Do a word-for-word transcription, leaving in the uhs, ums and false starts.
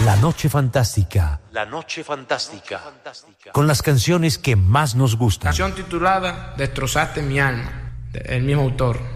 La Noche Fantástica. La Noche Fantástica. Con las canciones que más nos gustan. Canción titulada Destrozaste mi alma, del mismo autor.